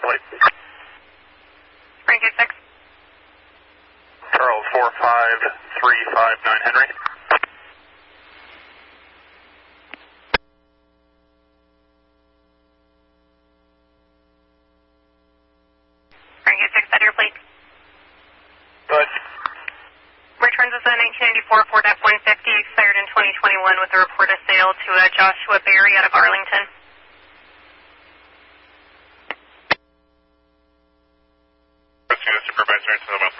calculate. Spring 26. Charles 45359 Henry. Spring 26, set your plate. Good. Returns us a 1994 Ford F-150 expired in 2021 with a report of sale to Joshua Berry out of Arlington. Supervisor into the